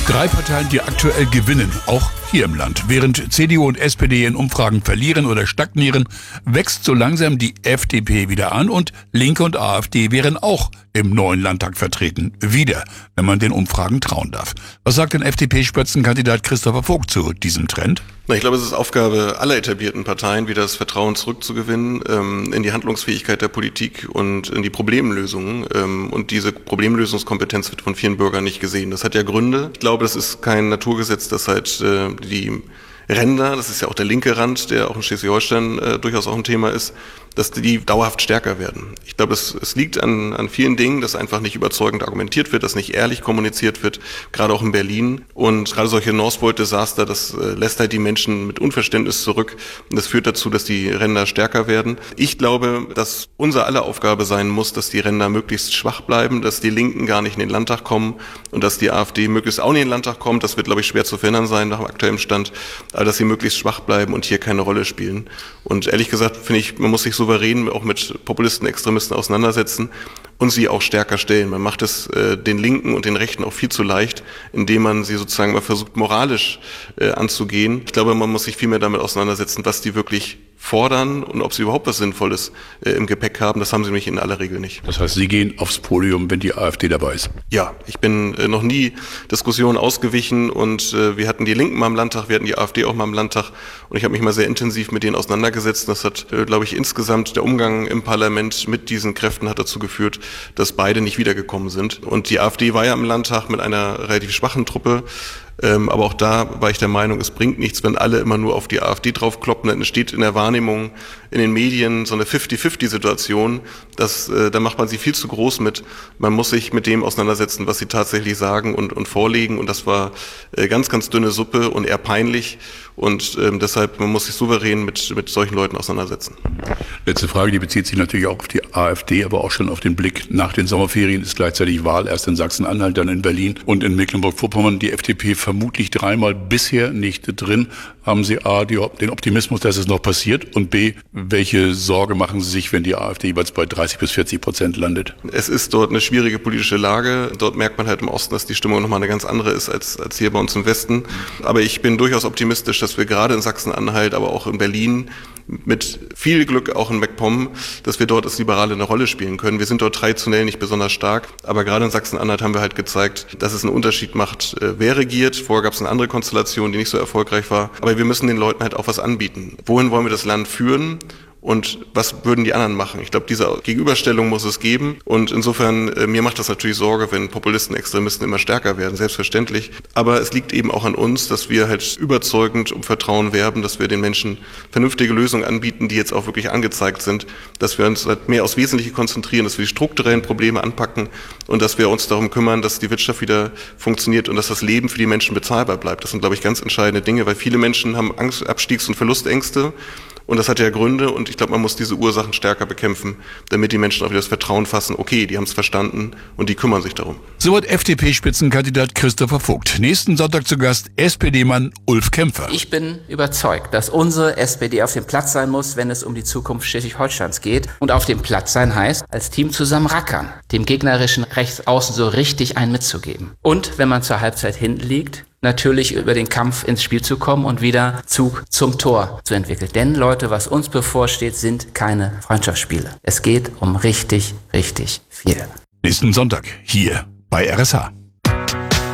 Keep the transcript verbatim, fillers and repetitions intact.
Drei Parteien, die aktuell gewinnen, auch hier im Land. Während C D U und S P D in Umfragen verlieren oder stagnieren, wächst so langsam die F D P wieder an und Linke und AfD wären auch im neuen Landtag vertreten. Wieder, wenn man den Umfragen trauen darf. Was sagt denn F D P-Spitzenkandidat Christopher Vogt zu diesem Trend? Na, ich glaube, es ist Aufgabe aller etablierten Parteien, wieder das Vertrauen zurückzugewinnen ähm, in die Handlungsfähigkeit der Politik und in die Problemlösungen. Ähm, und diese Problemlösungskompetenz wird von vielen Bürgern nicht gesehen. Das hat ja Gründe. Ich glaube, das ist kein Naturgesetz, dass halt äh, die Ränder, das ist ja auch der linke Rand, der auch in Schleswig-Holstein äh, durchaus auch ein Thema ist, dass die dauerhaft stärker werden. Ich glaube, es, es liegt an, an vielen Dingen, dass einfach nicht überzeugend argumentiert wird, dass nicht ehrlich kommuniziert wird, gerade auch in Berlin. Und gerade solche Northvolt-Desaster, das äh, lässt halt die Menschen mit Unverständnis zurück. Und das führt dazu, dass die Ränder stärker werden. Ich glaube, dass unser aller Aufgabe sein muss, dass die Ränder möglichst schwach bleiben, dass die Linken gar nicht in den Landtag kommen und dass die AfD möglichst auch nicht in den Landtag kommt. Das wird, glaube ich, schwer zu verhindern sein nach dem aktuellen Stand. Aber dass sie möglichst schwach bleiben und hier keine Rolle spielen. Und ehrlich gesagt, finde ich, man muss sich souverän auch mit Populisten, Extremisten auseinandersetzen und sie auch stärker stellen. Man macht es äh, den Linken und den Rechten auch viel zu leicht, indem man sie sozusagen mal versucht, moralisch äh, anzugehen. Ich glaube, man muss sich viel mehr damit auseinandersetzen, was die wirklich fordern und ob sie überhaupt was Sinnvolles äh, im Gepäck haben. Das haben sie nämlich in aller Regel nicht. Das heißt, Sie gehen aufs Podium, wenn die AfD dabei ist? Ja, ich bin äh, noch nie Diskussionen ausgewichen und äh, wir hatten die Linken mal im Landtag, wir hatten die AfD auch mal im Landtag und ich habe mich mal sehr intensiv mit denen auseinandergesetzt. Das hat, äh, glaube ich, insgesamt der Umgang im Parlament mit diesen Kräften hat dazu geführt, dass beide nicht wiedergekommen sind. Und die AfD war ja im Landtag mit einer relativ schwachen Truppe. Ähm, aber auch da war ich der Meinung, es bringt nichts, wenn alle immer nur auf die AfD draufkloppen. Dann entsteht in der Wahrnehmung, in den Medien so eine fifty-fifty-Situation. Das, äh, da macht man sie viel zu groß mit. Man muss sich mit dem auseinandersetzen, was sie tatsächlich sagen und, und vorlegen. Und das war äh, ganz, ganz dünne Suppe und eher peinlich. Und ähm, deshalb, man muss sich souverän mit, mit solchen Leuten auseinandersetzen. Letzte Frage, die bezieht sich natürlich auch auf die AfD, aber auch schon auf den Blick nach den Sommerferien. Ist gleichzeitig Wahl, erst in Sachsen-Anhalt, dann in Berlin und in Mecklenburg-Vorpommern. Die F D P vermutlich dreimal bisher nicht drin. Haben Sie A, die, den Optimismus, dass es noch passiert und B, welche Sorge machen Sie sich, wenn die AfD jeweils bei dreißig bis vierzig Prozent landet? Es ist dort eine schwierige politische Lage. Dort merkt man halt im Osten, dass die Stimmung nochmal eine ganz andere ist als, als hier bei uns im Westen. Aber ich bin durchaus optimistisch, dass wir gerade in Sachsen-Anhalt, aber auch in Berlin mit viel Glück auch in MacPom, dass wir dort als Liberale eine Rolle spielen können. Wir sind dort traditionell nicht besonders stark, aber gerade in Sachsen-Anhalt haben wir halt gezeigt, dass es einen Unterschied macht, wer regiert. Vorher gab es eine andere Konstellation, die nicht so erfolgreich war. Aber wir müssen den Leuten halt auch was anbieten. Wohin wollen wir das Land führen? Und was würden die anderen machen? Ich glaube, diese Gegenüberstellung muss es geben. Und insofern, äh, mir macht das natürlich Sorge, wenn Populisten, Extremisten immer stärker werden, selbstverständlich. Aber es liegt eben auch an uns, dass wir halt überzeugend um Vertrauen werben, dass wir den Menschen vernünftige Lösungen anbieten, die jetzt auch wirklich angezeigt sind, dass wir uns halt mehr aufs Wesentliche konzentrieren, dass wir die strukturellen Probleme anpacken und dass wir uns darum kümmern, dass die Wirtschaft wieder funktioniert und dass das Leben für die Menschen bezahlbar bleibt. Das sind, glaube ich, ganz entscheidende Dinge, weil viele Menschen haben Angst, Abstiegs- und Verlustängste. Und das hat ja Gründe und ich glaube, man muss diese Ursachen stärker bekämpfen, damit die Menschen auch wieder das Vertrauen fassen, okay, die haben es verstanden und die kümmern sich darum. Soweit F D P-Spitzenkandidat Christopher Vogt. Nächsten Sonntag zu Gast S P D-Mann Ulf Kämpfer. Ich bin überzeugt, dass unsere S P D auf dem Platz sein muss, wenn es um die Zukunft Schleswig-Holsteins geht. Und auf dem Platz sein heißt, als Team zusammen rackern, dem gegnerischen Rechtsaußen so richtig einen mitzugeben. Und wenn man zur Halbzeit hinten liegt, natürlich über den Kampf ins Spiel zu kommen und wieder Zug zum Tor zu entwickeln. Denn Leute, was uns bevorsteht, sind keine Freundschaftsspiele. Es geht um richtig, richtig viel. Nächsten Sonntag hier bei R S H.